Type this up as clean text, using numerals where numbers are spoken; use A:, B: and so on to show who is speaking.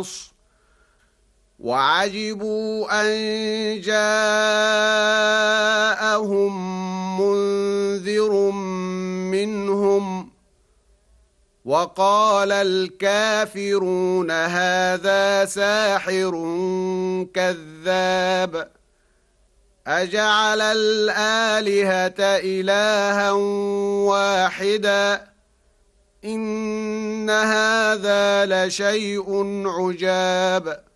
A: العصر وعجبوا أن جاءهم منذر منهم وقال الكافرون هذا ساحر كذاب أجعل الآلهة إلها واحدا إن هذا لشيء عجاب